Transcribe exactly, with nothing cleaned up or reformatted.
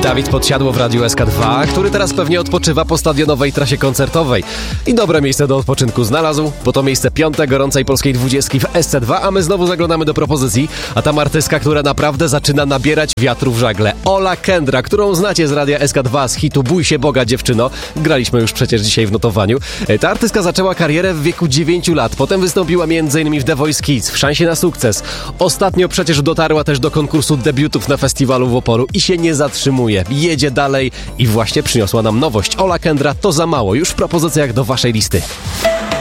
Dawid Podsiadło w Radiu S K dwa, który teraz pewnie odpoczywa po stadionowej trasie koncertowej. I dobre miejsce do odpoczynku znalazł, bo to miejsce piąte gorącej polskiej dwudziestki w S C dwa, a my znowu zaglądamy do propozycji, a tam artystka, która naprawdę zaczyna nabierać wiatru w żagle. Ola Kendra, którą znacie z Radia S K dwa, z hitu Bój się Boga, dziewczyno. Graliśmy już przecież dzisiaj w notowaniu. Ta artystka zaczęła karierę w wieku dziewięciu lat, potem wystąpiła m.in. w The Voice Kids, w Szansie na sukces. Ostatnio przecież dotarła też do konkursu debiutów na festiwalu w Oporu i się nie zatrzymuje. Jedzie dalej i właśnie przyniosła nam nowość. Ola Kendra, To za mało, już w propozycjach do waszej listy.